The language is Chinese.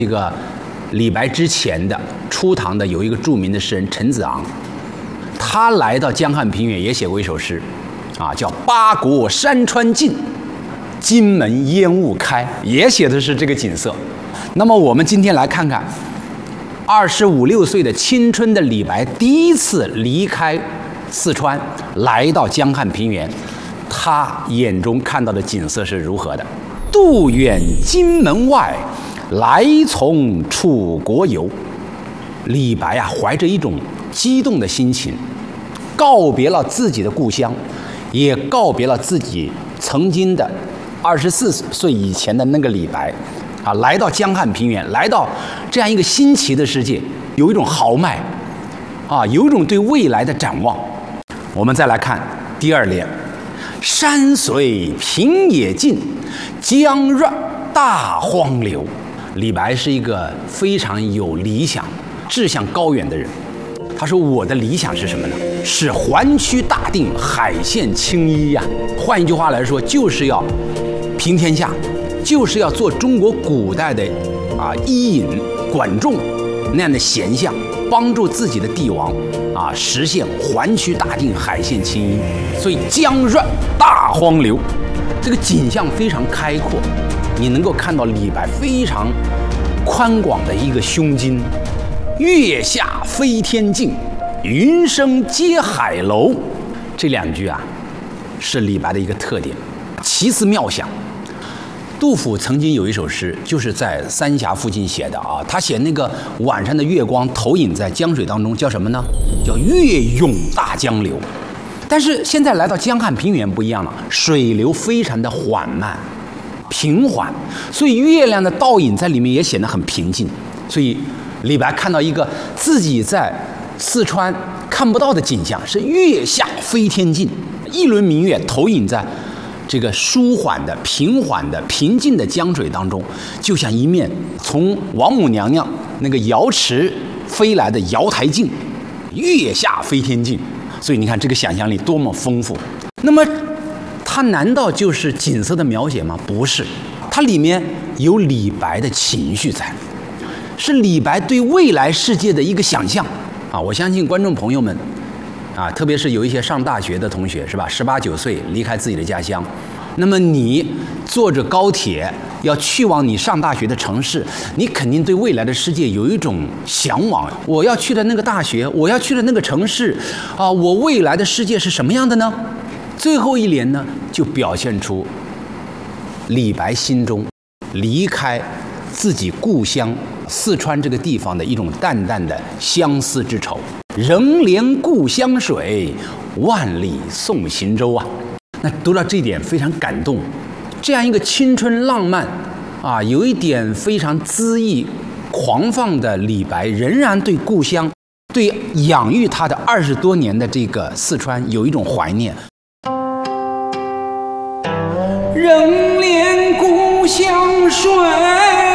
这个李白之前的初唐的有一个著名的诗人陈子昂，他来到江汉平原也写过一首诗，叫《八国山川尽，荆门烟雾开》，也写的是这个景色。那么我们今天来看看25、26岁的青春的李白第一次离开四川来到江汉平原，他眼中看到的景色是如何的。渡远荆门外，来从楚国游。李白怀着一种激动的心情，告别了自己的故乡，也告别了自己曾经的24岁以前的那个李白，来到江汉平原，来到这样一个新奇的世界，有一种豪迈，有一种对未来的展望。我们再来看第二联：山水平野尽，江润大荒流。李白是一个非常有理想、志向高远的人。他说：“我的理想是什么呢？是环区大定，海县青衣呀。换一句话来说，就是要平天下，就是要做中国古代的伊尹、管仲那样的贤相，帮助自己的帝王实现环区大定，海县青衣。所以江润大荒流，这个景象非常开阔。”你能够看到李白非常宽广的一个胸襟，月下飞天镜，云生接海楼。这两句是李白的一个特点，奇思妙想。杜甫曾经有一首诗，就是在三峡附近写的他写那个晚上的月光投影在江水当中，叫什么呢？叫月涌大江流。但是现在来到江汉平原不一样了，水流非常的缓慢平缓，所以月亮的倒影在里面也显得很平静。所以李白看到一个自己在四川看不到的景象，是月下飞天镜，一轮明月投影在这个舒缓的、平缓的、平静的江水当中，就像一面从王母娘娘那个瑶池飞来的瑶台镜，月下飞天镜。所以你看这个想象力多么丰富。那么它难道就是景色的描写吗？不是，它里面有李白的情绪在，是李白对未来世界的一个想象我相信观众朋友们特别是有一些上大学的同学，是吧？18、19岁离开自己的家乡，那么你坐着高铁要去往你上大学的城市，你肯定对未来的世界有一种向往。我要去的那个大学，我要去的那个城市我未来的世界是什么样的呢？最后一联呢，就表现出李白心中离开自己故乡四川这个地方的一种淡淡的相思之愁。仍怜故乡水，万里送行舟那读到这一点非常感动。这样一个青春浪漫有一点非常恣意狂放的李白，仍然对故乡、对养育他的20多年的这个四川有一种怀念。 仍怜故乡水，